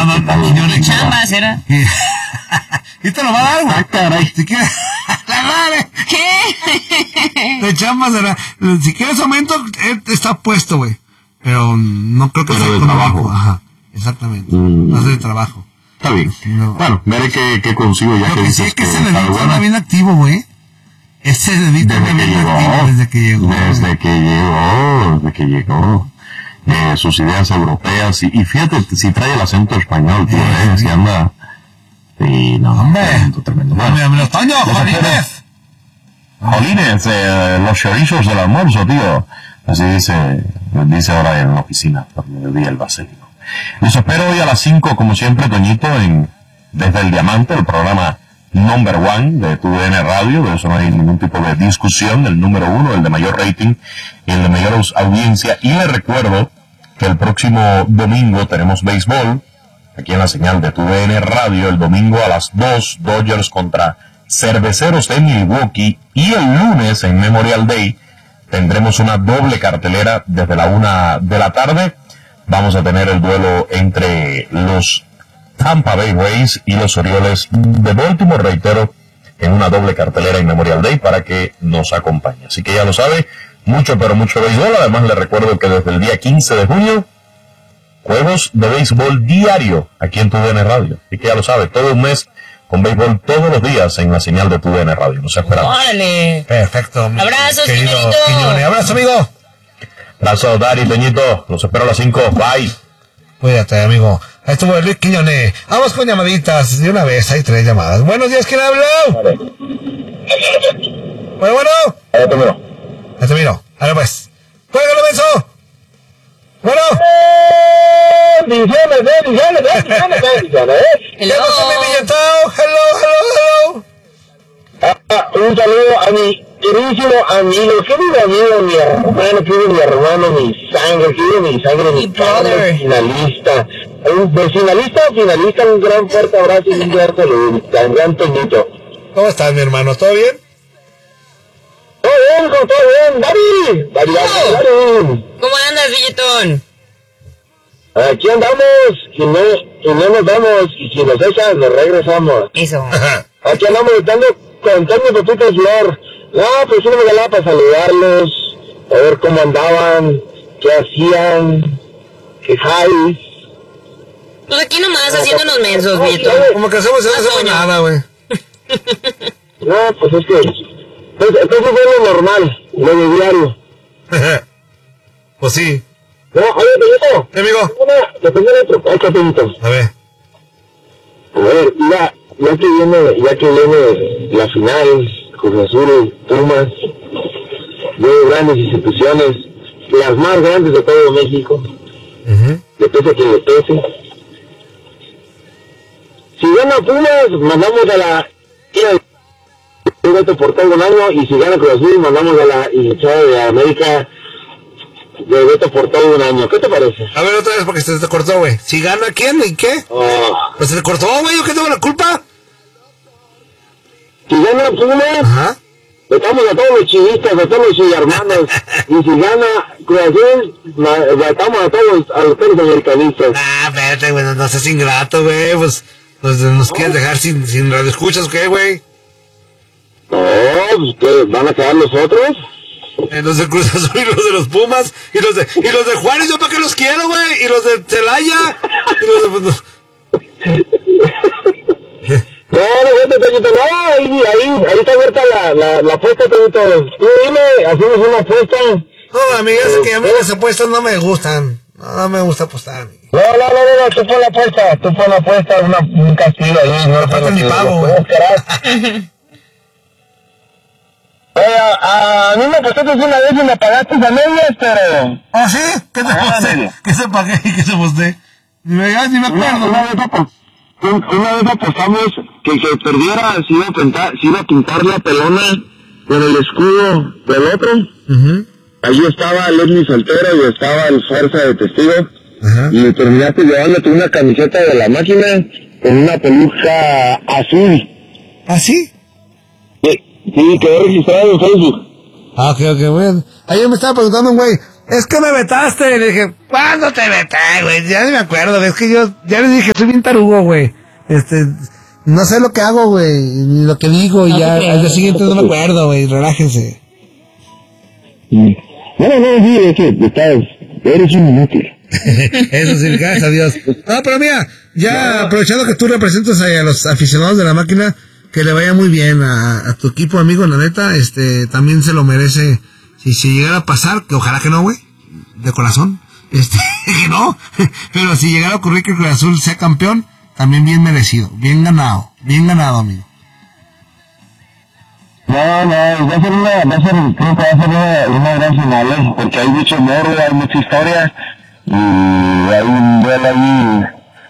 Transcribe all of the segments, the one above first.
No, chambas era. Y te lo va a dar, güey. Caray. Si quieres, ¿Qué? de chambas era. Si quieres aumento, está puesto, güey. Pero no creo que sea de trabajo. Ajá, exactamente. No es de trabajo. Está bien. No. Bueno, veré qué consigo ya Lo que que sí dices es que que ese está dedito buena. anda bien activo, güey. Ese dedito anda bien activo desde que llegó. Desde que llegó. Sus ideas europeas. Y fíjate, si trae el acento español, tío, si anda... Sí, no, Hombre. tremendo. Bueno, Toño, Jolines. Jolines, los chorizos del almuerzo, tío. Así dice ahora en la oficina, por mediodía el basílico. Los espero hoy a las 5, como siempre, Toñito, desde el Diamante, el programa number 1 de TUDN Radio. De eso no hay ningún tipo de discusión. El número 1, el de mayor rating y el de mayor audiencia. Y les recuerdo que el próximo domingo tenemos béisbol aquí en la señal de TUDN Radio. El domingo a las 2, Dodgers contra Cerveceros de Milwaukee. Y el lunes, en Memorial Day, tendremos una doble cartelera desde la 1 de la tarde. Vamos a tener el duelo entre los Tampa Bay Rays y los Orioles de Baltimore, reitero, en una doble cartelera en Memorial Day para que nos acompañe. Así que ya lo sabe, mucho pero mucho béisbol. Además le recuerdo que desde el día 15 de junio, juegos de béisbol diario aquí en TUDN Radio. Así que ya lo sabe, todo un mes con béisbol todos los días en la señal de TUDN Radio. Nos esperamos. ¡Órale! Perfecto. Abrazos, querido Quiñonito. Quiñones. Abrazo, amigo. Abrazo, Dari, Toñito. Los espero a las 5. Bye. Cuídate, amigo. Ahí estuvo Luis Quiñones. Vamos con llamaditas de una vez. Hay 3 llamadas. Buenos días, ¿quién habla? Bueno. Ahí te miro. A ver, pues. ¡Cuélgalo, beso! Bueno. Bendiciones. Hello. ¿Qué pasa, mi billetao? Hello. Un saludo a mi queridísimo amigo, mi hermano, mi sangre, mi brother. finalista. De finalista a finalista, un gran fuerte abrazo y un gran saludo, un gran Toñito. ¿Cómo estás, mi hermano? ¿Todo bien? Todo bien, Dari. ¿Cómo andas, billetón? Aquí andamos, y no nos vamos, y si nos echan, nos regresamos. Eso. Aquí andamos contando Pepito Flor. No, pues sí me regalaba para saludarlos, a ver cómo andaban, qué hacían, qué hay. Pues aquí nomás haciéndonos mensos, billetón. Como que hacemos y no hacemos nada, güey. No, pues es que, entonces es lo normal, lo de diario. Pues sí. No, oye, Pepito. ¿Qué, amigo? Le tengo otro Pepito. A ver. A ver, ya que viene la final, Cruz Azul, Pumas, dos grandes instituciones, las más grandes de todo México, le pese a quien le pese. Si gana Pumas, mandamos a la Veto por todo un año, y si gana Cruz Azul, mandamos a la hinchada de América de Veto por todo un año. ¿Qué te parece? A ver, otra vez, porque se te cortó, güey. ¿Si gana quién y qué? Pues se te cortó, güey. ¿Yo qué tengo la culpa? Si gana Pumas, Ajá. vetamos a todos los chivistas, a todos los hermanos. Y si gana Cruz Azul, vetamos a todos los americanistas. Espérate, güey, no seas ingrato, güey. Pues nos quieres dejar sin radioescuchas, ¿qué, güey? No, pues ¿qué? ¿Van a quedar los otros? Los de Cruz Azul y los de los Pumas y los de Juárez, ¿yo para qué los quiero, güey? Y los de Celaya y los de... Pues, no, ahí está abierta la apuesta, Toñito. Tú dime, hacemos una apuesta. No, amigas, que a mí las apuestas no me gustan. No me gusta apostar. No, tú pon la apuesta, un castigo ahí. No, aparte ni pago, güey. A mí me apostaste una vez y me pagaste a medias, pero... ¿Ah, sí? ¿Qué te aposté? ¿Qué se pagué y qué se aposté? Ni me acuerdo. Una vez apostamos que el que perdiera se iba a pintar la pelona con el escudo del otro. Allí estaba Leslie Soltero y estaba el Fuerza de Testigos. Y terminaste llevándote una camiseta de la máquina con una peluca azul. ¿Ah, sí? Sí, quedó registrado en Facebook. Ok, bueno. Ayer me estaba preguntando un güey, es que me vetaste. Le dije, ¿cuándo te veté, güey? Ya ni me acuerdo, es que yo ya les dije, soy bien tarugo, güey. No sé lo que hago, güey, ni lo que digo, y ya al día siguiente no me acuerdo, güey, relájense. No, sí, es que eres un inútil. Eso sí, gracias a Dios. No, pero mira, ya aprovechando que tú representas a los aficionados de la máquina, que le vaya muy bien a tu equipo, amigo, la neta, también se lo merece. Si se llegara a pasar, que ojalá que no, güey, de corazón, que no, pero si llegara a ocurrir que el Cruz Azul sea campeón, también bien merecido, bien ganado, amigo. No, creo que va a ser una gran final, porque hay mucho morro, hay mucha historia, y hay un duelo ahí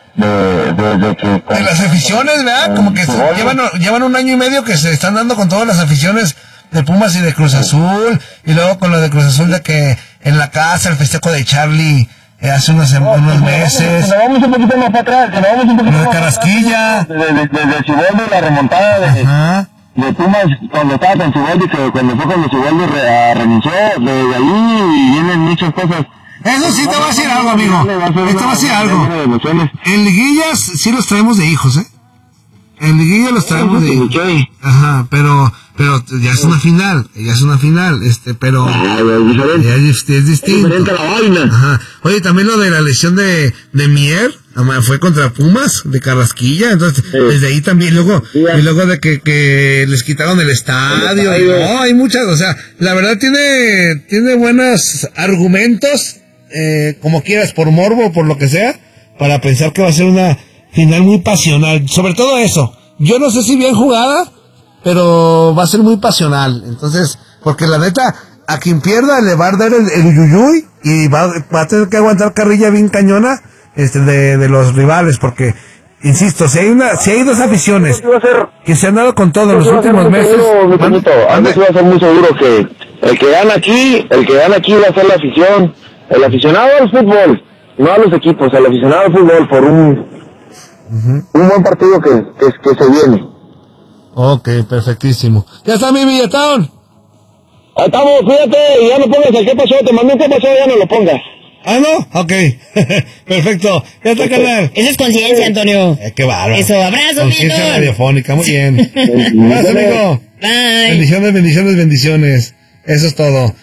de que... De las aficiones, ¿verdad? Como que llevan un año y medio que se están dando con todas las aficiones de Pumas y de Cruz Azul, y luego con lo de Cruz Azul de que en la casa el festejo de Charlie hace unos meses. Nos vamos un poquito más para atrás, lo de Carrasquilla. De Siboldi, la remontada de Pumas cuando estaba con Siboldi, que cuando fue cuando Siboldi renunció, de ahí vienen muchas cosas. Eso sí te voy a decir algo, amigo. Te voy a decir algo. En liguillas sí los traemos de hijos, ¿eh? En liguilla los traemos de hijos. Ajá, pero ya es una final, pero ya es distinto. Ajá. Oye, también lo de la lesión de Mier, fue contra Pumas, de Carrasquilla, entonces desde ahí también, y luego de que les quitaron el estadio, hay muchas, o sea, la verdad tiene buenos argumentos, como quieras, por morbo, por lo que sea, para pensar que va a ser una final muy pasional, sobre todo eso. Yo no sé si bien jugada, pero va a ser muy pasional. Entonces, porque la neta, a quien pierda le va a dar el uyuyuy y va a tener que aguantar carrilla bien cañona de los rivales, porque insisto, si hay dos aficiones que se han dado con todo en los últimos meses, antes iba a ser muy seguro que el que gana aquí va a ser la afición, el aficionado al fútbol, no a los equipos, el aficionado al fútbol, por un buen partido que se viene. Ok, perfectísimo. Ya está mi billetón. Ahí estamos, cuídate, y ya no pongas el qué pasó, te mandé un qué pasó, ya no lo pongas. ¿Ah, no? Ok. Perfecto. Ya está, carnal. Esa es conciencia, Antonio. Qué bárbaro. Eso, abrazo, conciencia billetón. radiofónica, muy bien. Gracias, amigo. Bye. Bendiciones. Eso es todo.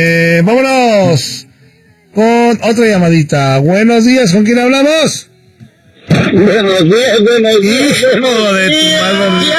Vámonos con otra llamadita. Buenos días, ¿con quién hablamos? Buenos días. Hijo de tu madre.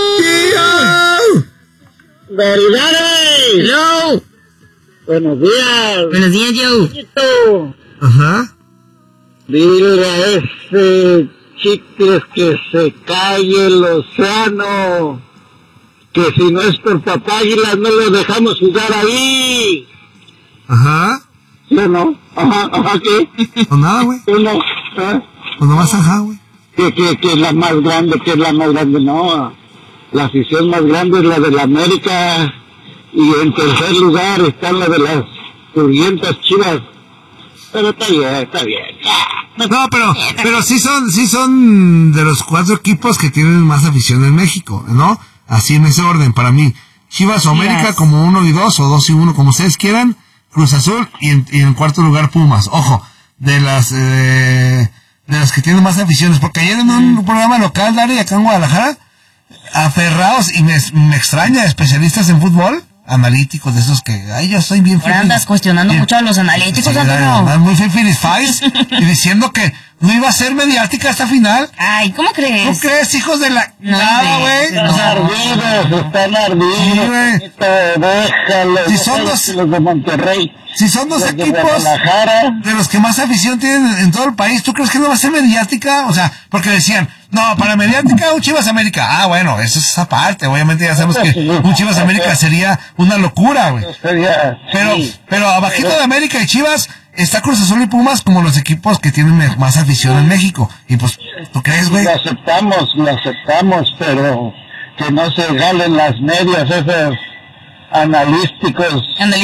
¡Veridades! Hello. Buenos días. Buenos días, Joe. Ajá. Dile a ese chicles que se calle el océano, que si no es por Papá Águila no lo dejamos jugar ahí. Ajá. ¿Sí o no? Ajá, ¿qué? Pues nada, güey. ¿Sí o no? Pues nomás ajá, güey. Que es la más grande, no. La afición más grande es la de la América, y en tercer lugar está la de las turbientas Chivas. Pero está bien. No, pero sí son de los 4 equipos que tienen más afición en México, ¿no? Así en ese orden, para mí. Chivas o América como 1 y 2, o 2 y 1, como ustedes quieran. Cruz Azul y en cuarto lugar Pumas. Ojo, de las que tienen más aficiones, porque ayer en un programa local, Dari, acá en Guadalajara, aferrados, y me extraña, especialistas en fútbol, analíticos de esos que, yo soy bien Ahora andas cuestionando mucho a los analíticos, Antonio. Muy filis y diciendo que no iba a ser mediática esta final. Ay, ¿cómo crees? ¿Tú crees, hijos de la... No, nada, güey? O sea, están ardidos. Déjalo. Si son los de Monterrey. Si son dos equipos de los que más afición tienen en todo el país, ¿tú crees que no va a ser mediática? O sea, porque decían, no, para mediática un Chivas América. Ah, bueno, eso es aparte. Obviamente ya sabemos que un Chivas América sería una locura, güey. Pero abajito de América y Chivas está Cruz Azul y Pumas como los equipos que tienen más afición en México. Y pues, ¿tú crees, güey? Lo aceptamos, pero que no se galen las medias esas. Analísticos.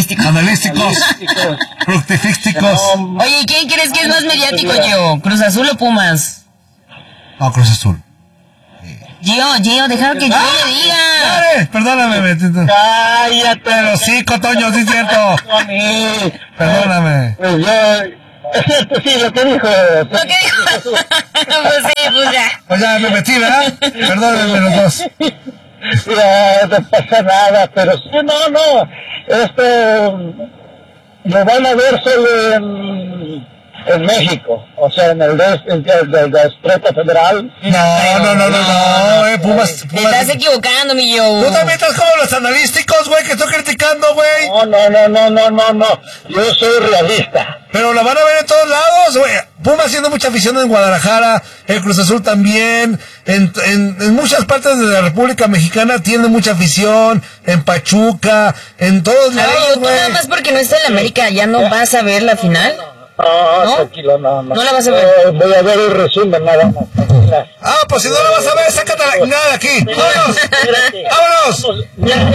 Fructifísticos. Oye, ¿quién crees que es más mediático, yo? ¿Cruz Azul o Pumas? No, Cruz Azul. Gio, déjalo que yo le diga. Dale, perdóname, Betito. Cállate. Pero sí, Cotoño, sí es cierto. Perdóname. Pues yo... Es cierto, sí, lo que dijo. ¿Lo que dijo? Pues sí, pues ya. Pues ya me metí, ¿verdad? Perdónenme los dos. Mira, no pasa nada, pero sí, no. Lo van a ver solo en México, o sea, en el Distrito Federal. No, Pumas. Te estás equivocando, mi yo. Tú también estás como los analísticos, güey, que estoy criticando, güey. No, yo soy realista. Pero la van a ver en todos lados, güey. Pumas haciendo mucha afición en Guadalajara, el Cruz Azul también, en muchas partes de la República Mexicana tiene mucha afición, en Pachuca, en todos lados, güey. Nada más porque no está en la América, ¿ya no vas a ver la final? No, tranquilo, no. ¿No la vas a ver? Voy a ver el resumen, nada más, tranquila. Pues si no la vas a ver, sácate la nada de aquí. ¡Vámonos!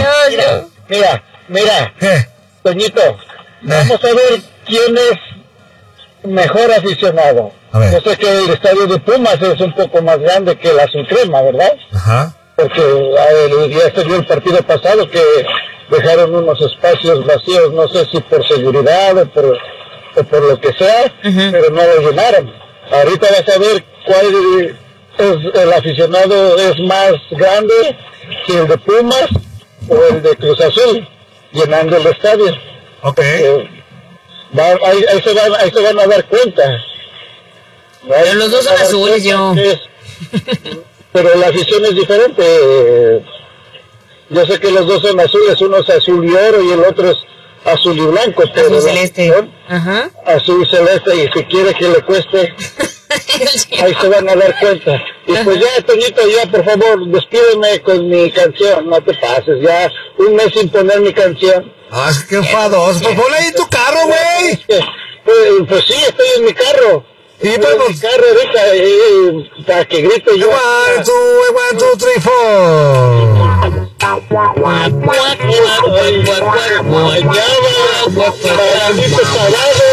Mira. ¿Qué? Toñito, vamos a ver quién es mejor aficionado. A ver. Yo sé que el estadio de Pumas es un poco más grande que el Azul Crema, ¿verdad? Ajá. Porque ya se vio el partido pasado que dejaron unos espacios vacíos, no sé si por seguridad o por lo que sea, pero no lo llenaron. Ahorita vas a ver cuál es el aficionado es más grande, si el de Pumas o el de Cruz Azul, llenando el estadio. Ok. Ahí se van a dar cuenta. Pero los dos son azules, yo. Pero la afición es diferente. Yo sé que los dos son azules, uno es azul y oro y el otro es azul y blanco. Azul celeste. Ajá. Azul celeste, y si quiere que le cueste, ahí se van a dar cuenta. Y pues ya, Toñito, ya por favor, despídeme con mi canción, no te pases, ya un mes sin poner mi canción. Es que qué enfadoso. Pues ponle ahí tu carro, güey. Pues sí, estoy en mi carro. Y Estoy pues, en mi carro ahorita, para que grite yo. 1, 2, 3, 4. Maldito tarado.